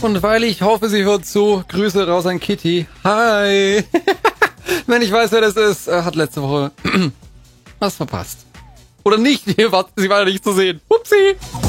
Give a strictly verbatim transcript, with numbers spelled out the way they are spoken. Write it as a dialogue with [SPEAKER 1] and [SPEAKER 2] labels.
[SPEAKER 1] Und weil ich hoffe, sie hört zu, Grüße raus an Kitty. Hi. Wenn ich weiß, wer das ist, hat letzte Woche was verpasst. Oder nicht, sie war ja nicht zu sehen. Upsi.